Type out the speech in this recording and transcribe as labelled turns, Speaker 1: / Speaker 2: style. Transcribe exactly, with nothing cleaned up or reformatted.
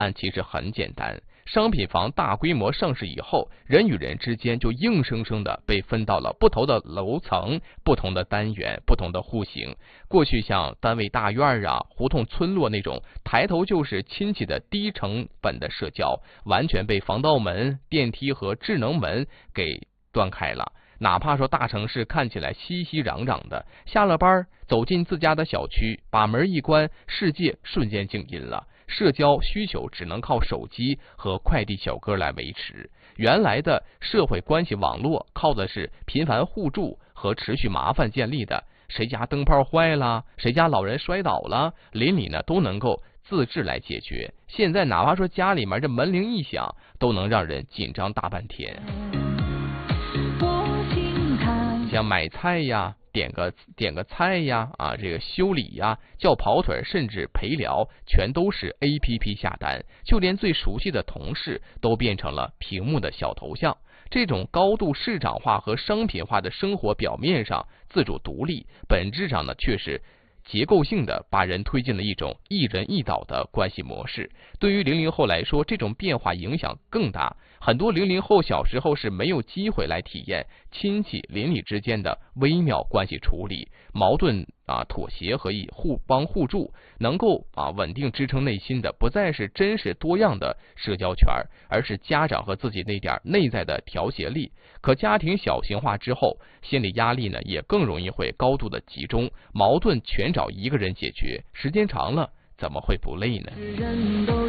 Speaker 1: 案其实很简单，商品房大规模上市以后，人与人之间就硬生生的被分到了不同的楼层、不同的单元、不同的户型。过去像单位大院啊、胡同村落那种抬头就是亲戚的低成本的社交，完全被防盗门、电梯和智能门给断开了。哪怕说大城市看起来熙熙攘攘的，下了班走进自家的小区，把门一关，世界瞬间静音了。社交需求只能靠手机和快递小哥来维持，原来的社会关系网络靠的是频繁互助和持续麻烦建立的，谁家灯泡坏了，谁家老人摔倒了，邻里呢都能够自治来解决。现在哪怕说家里面这门铃一响，都能让人紧张大半天。像买菜呀，点个点个菜呀，啊，这个修理呀，叫跑腿，甚至陪聊，全都是 A P P 下单，就连最熟悉的同事都变成了屏幕的小头像。这种高度市场化和商品化的生活，表面上自主独立，本质上呢却是结构性的把人推进了一种一人一岛的关系模式。对于零零后来说，这种变化影响更大。很多零零后小时候是没有机会来体验亲戚邻里之间的微妙关系处理，矛盾啊妥协和以互帮互助，能够啊稳定支撑内心的，不再是真实多样的社交圈，而是家长和自己那点内在的调节力。可家庭小型化之后，心理压力呢也更容易会高度的集中，矛盾全找一个人解决，时间长了怎么会不累呢？人都